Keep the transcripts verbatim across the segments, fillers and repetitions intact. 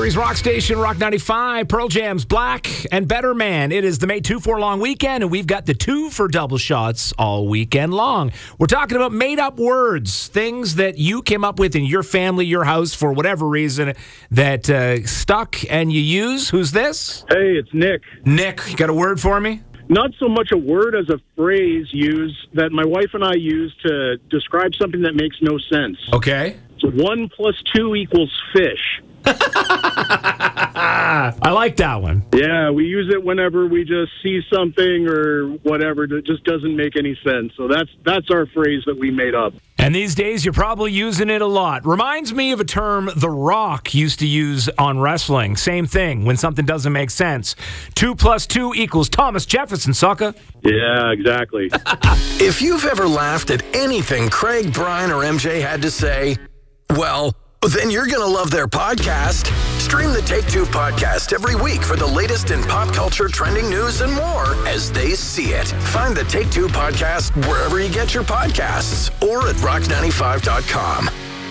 Calgary's rock station, Rock ninety-five, Pearl Jam's Black and Better Man. It is the May two four long weekend, and we've got the two for double shots all weekend long. We're talking about made-up words, things that you came up with in your family, your house, for whatever reason, that uh, stuck and you use. Who's this? Hey, it's Nick. Nick, you got a word for me? Not so much a word as a phrase used that my wife and I use to describe something that makes no sense. Okay. So one plus two equals fish. I like that one. Yeah, we use it whenever we just see something or whatever that just doesn't make any sense. So that's that's our phrase that we made up. And these days, you're probably using it a lot. Reminds me of a term The Rock used to use on wrestling. Same thing, when something doesn't make sense. Two plus two equals Thomas Jefferson, sucker. Yeah, exactly. If you've ever laughed at anything Craig, Brian, or M J had to say, well, then you're going to love their podcast. Stream the Take Two podcast every week for the latest in pop culture, trending news, and more as they see it. Find the Take Two podcast wherever you get your podcasts or at rock ninety-five dot com.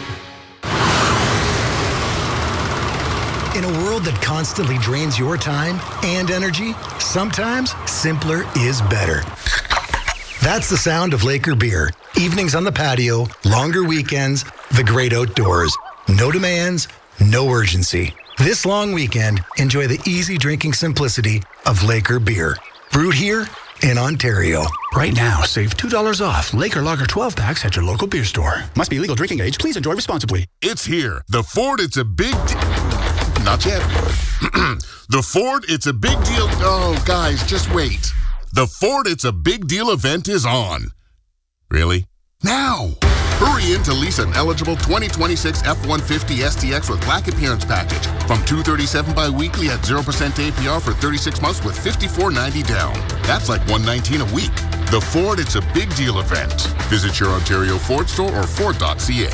In a world that constantly drains your time and energy, sometimes simpler is better. That's the sound of Laker beer. Evenings on the patio, longer weekends, the great outdoors. No demands, no urgency. This long weekend, enjoy the easy drinking simplicity of Laker beer. Brewed here in Ontario. Right now, save two dollars off Laker Lager twelve packs at your local beer store. Must be legal drinking age. Please enjoy responsibly. It's here. The Ford, it's a big deal. Not yet. The Ford, it's a big deal. Oh, guys, just wait. The Ford, it's a big deal event is on. Really? Now! Hurry in to lease an eligible twenty twenty-six F one fifty S T X with Black Appearance Package from two hundred thirty-seven dollars bi-weekly at zero percent A P R for thirty-six months with fifty-four ninety down. That's like one hundred nineteen dollars a week. The Ford, it's a big deal event. Visit your Ontario Ford store or Ford dot C A.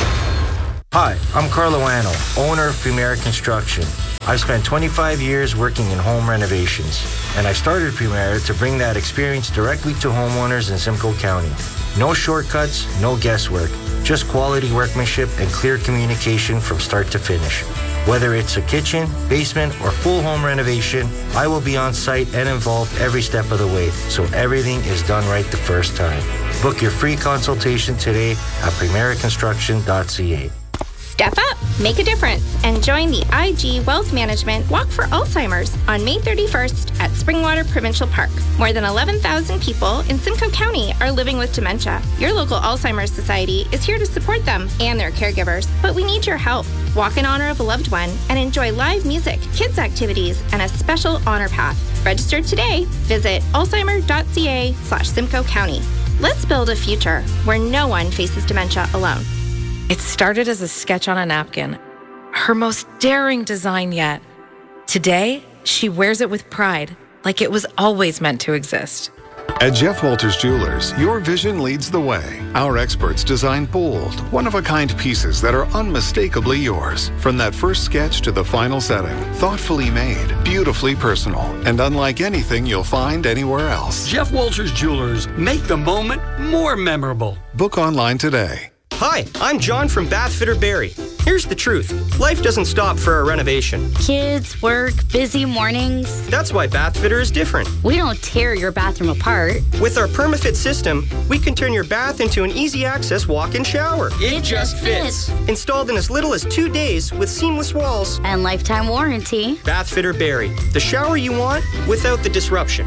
Hi, I'm Carlo Anno, owner of Premier Construction. I've spent twenty-five years working in home renovations, and I started Premier to bring that experience directly to homeowners in Simcoe County. No shortcuts, no guesswork, just quality workmanship and clear communication from start to finish. Whether it's a kitchen, basement, or full home renovation, I will be on site and involved every step of the way, so everything is done right the first time. Book your free consultation today at premier construction dot c a. Step up, make a difference, and join the I G Wealth Management Walk for Alzheimer's on May thirty-first at Springwater Provincial Park. More than eleven thousand people in Simcoe County are living with dementia. Your local Alzheimer's Society is here to support them and their caregivers, but we need your help. Walk in honor of a loved one and enjoy live music, kids activities, and a special honor path. Register today. Visit alzheimer dot c a slash Simcoe County. Let's build a future where no one faces dementia alone. It started as a sketch on a napkin, her most daring design yet. Today, she wears it with pride, like it was always meant to exist. At Jeff Walters Jewelers, your vision leads the way. Our experts design bold, one-of-a-kind pieces that are unmistakably yours. From that first sketch to the final setting, thoughtfully made, beautifully personal, and unlike anything you'll find anywhere else. Jeff Walters Jewelers, make the moment more memorable. Book online today. Hi, I'm John from Bathfitter Barrie. Here's the truth. Life doesn't stop for a renovation. Kids, work, busy mornings. That's why Bathfitter is different. We don't tear your bathroom apart. With our PermaFit system, we can turn your bath into an easy-access walk-in shower. It, it just fits. fits. Installed in as little as two days with seamless walls. And lifetime warranty. Bathfitter Barrie. The shower you want without the disruption.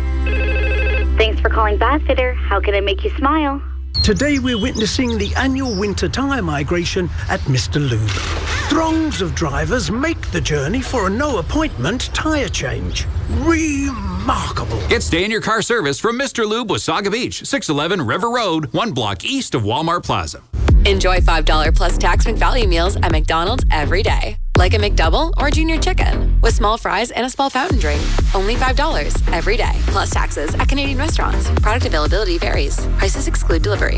Thanks for calling Bathfitter. How can I make you smile? Today we're witnessing the annual winter tyre migration at Mister Lube. Throngs of drivers make the journey for a no-appointment tyre change. Remarkable. Get stay-in-your-car service from Mister Lube, Wasaga Beach, six eleven River Road, one block east of Walmart Plaza. Enjoy five dollars plus tax McValue meals at McDonald's every day. Like a McDouble or Junior Chicken with small fries and a small fountain drink. Only five dollars every day. Plus taxes at Canadian restaurants. Product availability varies. Prices exclude delivery.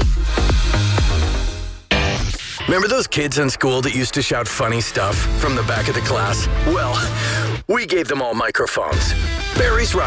Remember those kids in school that used to shout funny stuff from the back of the class? Well, we gave them all microphones. Barrie's